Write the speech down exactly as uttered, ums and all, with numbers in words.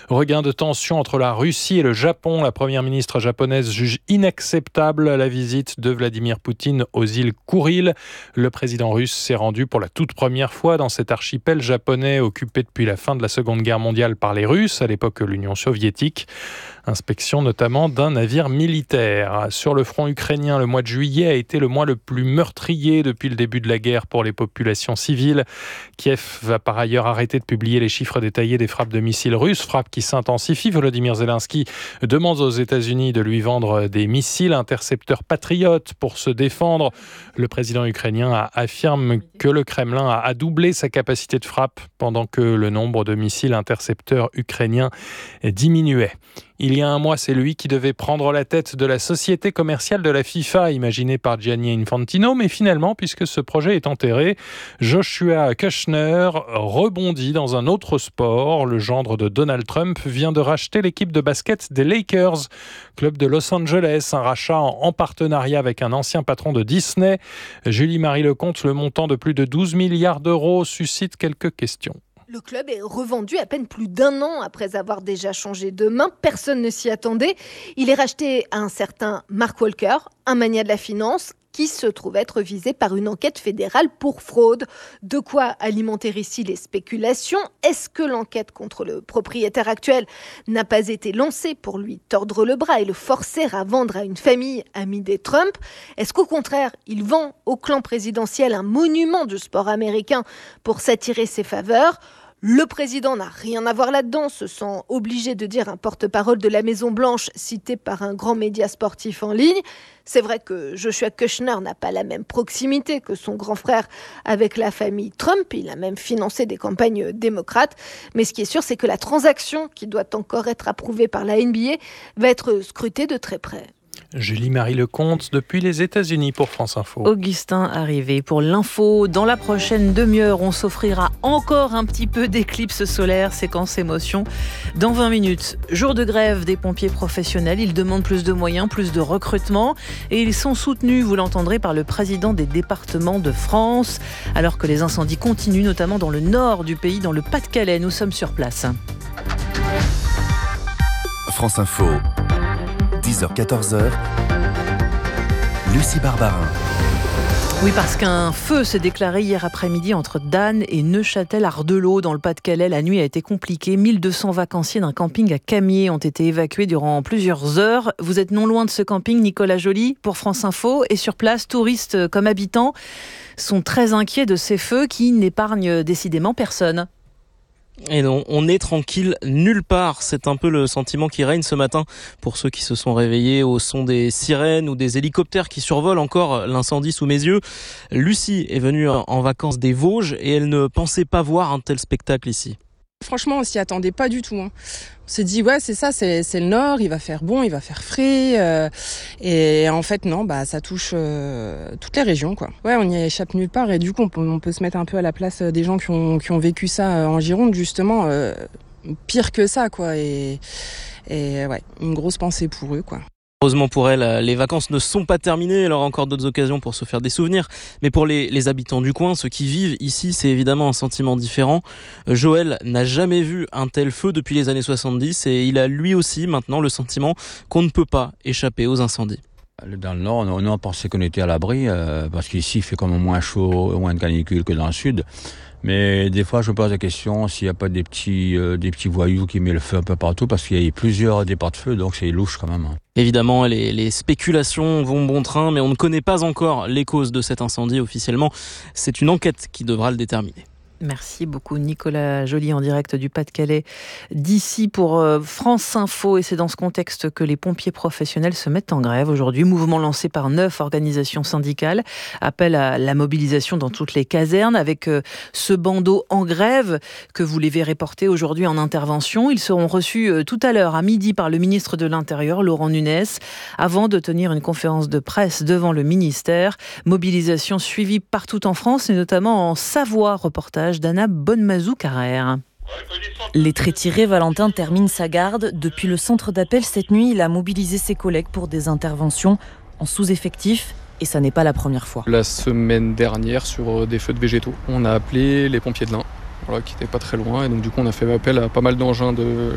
Regain de tension entre la Russie et le Japon. La première ministre japonaise juge inacceptable la visite de Vladimir Poutine aux îles Kouril. Le président russe s'est rendu pour la toute première fois dans cet archipel japonais occupé depuis la fin de la Seconde Guerre mondiale par les Russes, à l'époque l'Union soviétique. Inspection notamment d'un navire militaire. Sur le front ukrainien, le mois de juillet a été le mois le plus meurtrier depuis le début de la guerre pour les populations civiles. Kiev va par ailleurs arrêter de publier les chiffres détaillés des frappes de missiles russes, frappes qui s'intensifient. Volodymyr Zelensky demande aux États-Unis de lui vendre des missiles intercepteurs patriotes pour se défendre. Le président ukrainien affirme que le Kremlin a doublé sa capacité de frappe pendant que le nombre de missiles intercepteurs ukrainiens diminuait. Il y a un mois, c'est lui qui devait prendre la tête de la société commerciale de la FIFA, imaginée par Gianni Infantino, mais finalement, puisque ce projet est enterré, Joshua Kushner rebondit dans un autre sport. Le gendre de Donald Trump vient de racheter l'équipe de basket des Lakers, club de Los Angeles, un rachat en partenariat avec un ancien patron de Disney. Julie-Marie Lecomte, le montant de plus de douze milliards d'euros suscite quelques questions. Le club est revendu à peine plus d'un an après avoir déjà changé de main. Personne ne s'y attendait. Il est racheté à un certain Mark Walker, un mania de la finance, qui se trouve être visé par une enquête fédérale pour fraude. De quoi alimenter ici les spéculations. Est-ce que l'enquête contre le propriétaire actuel n'a pas été lancée pour lui tordre le bras et le forcer à vendre à une famille amie des Trump ? Est-ce qu'au contraire, il vend au clan présidentiel un monument du sport américain pour s'attirer ses faveurs ? Le président n'a rien à voir là-dedans, se sent obligé de dire un porte-parole de la Maison-Blanche cité par un grand média sportif en ligne. C'est vrai que Joshua Kushner n'a pas la même proximité que son grand frère avec la famille Trump. Il a même financé des campagnes démocrates. Mais ce qui est sûr, c'est que la transaction, qui doit encore être approuvée par la N B A, va être scrutée de très près. Julie-Marie Lecomte depuis les États-Unis pour France Info. Augustin arrivé pour l'info. Dans la prochaine demi-heure, on s'offrira encore un petit peu d'éclipse solaire, séquence émotion. Dans vingt minutes, jour de grève des pompiers professionnels. Ils demandent plus de moyens, plus de recrutement. Et ils sont soutenus, vous l'entendrez, par le président des départements de France. Alors que les incendies continuent, notamment dans le nord du pays, dans le Pas-de-Calais. Nous sommes sur place. France Info. dix heures quatorze, Lucie Barbarin. Oui, parce qu'un feu s'est déclaré hier après-midi entre Dannes et Neuchâtel-Ardelot dans le Pas-de-Calais. La nuit a été compliquée. mille deux cents vacanciers d'un camping à Camiers ont été évacués durant plusieurs heures. Vous êtes non loin de ce camping, Nicolas Joly, pour France Info. Et sur place, touristes comme habitants sont très inquiets de ces feux qui n'épargnent décidément personne. Et non, on est tranquille nulle part. C'est un peu le sentiment qui règne ce matin pour ceux qui se sont réveillés au son des sirènes ou des hélicoptères qui survolent encore l'incendie sous mes yeux. Lucie est venue en vacances des Vosges et elle ne pensait pas voir un tel spectacle ici. Franchement, on s'y attendait pas du tout. Hein. On s'est dit, ouais, c'est ça, c'est, c'est le nord, il va faire bon, il va faire frais. Euh, et en fait, non, bah ça touche euh, toutes les régions, quoi. Ouais, on n'y échappe nulle part et du coup, on peut, on peut se mettre un peu à la place des gens qui ont, qui ont vécu ça en Gironde, justement. Euh, pire que ça, quoi. Et, et ouais, une grosse pensée pour eux, quoi. Heureusement pour elle, les vacances ne sont pas terminées, elle aura encore d'autres occasions pour se faire des souvenirs. Mais pour les, les habitants du coin, ceux qui vivent ici, c'est évidemment un sentiment différent. Joël n'a jamais vu un tel feu depuis les années soixante-dix et il a lui aussi maintenant le sentiment qu'on ne peut pas échapper aux incendies. Dans le nord, on a pensé qu'on était à l'abri, euh, parce qu'ici il fait quand même moins chaud, moins de canicule que dans le sud. Mais des fois, je me pose la question s'il n'y a pas des petits, euh, des petits voyous qui mettent le feu un peu partout, parce qu'il y a plusieurs départs de feu, donc c'est louche quand même. Évidemment, les, les spéculations vont bon train, mais on ne connaît pas encore les causes de cet incendie officiellement. C'est une enquête qui devra le déterminer. Merci beaucoup Nicolas Joly en direct du Pas-de-Calais d'ici pour France Info et c'est dans ce contexte que les pompiers professionnels se mettent en grève aujourd'hui. Mouvement lancé par neuf organisations syndicales, appel à la mobilisation dans toutes les casernes avec ce bandeau en grève que vous les verrez porter aujourd'hui en intervention. Ils seront reçus tout à l'heure à midi par le ministre de l'Intérieur Laurent Nunez avant de tenir une conférence de presse devant le ministère. Mobilisation suivie partout en France et notamment en Savoie, reportage d'Anna Bonnemazou-Carrère. Lettré tiré, Valentin termine sa garde. Depuis le centre d'appel cette nuit, il a mobilisé ses collègues pour des interventions en sous-effectif. Et ça n'est pas la première fois. La semaine dernière, sur des feux de végétaux, on a appelé les pompiers de l'Ain, voilà, qui n'étaient pas très loin. Et donc du coup, on a fait appel à pas mal d'engins de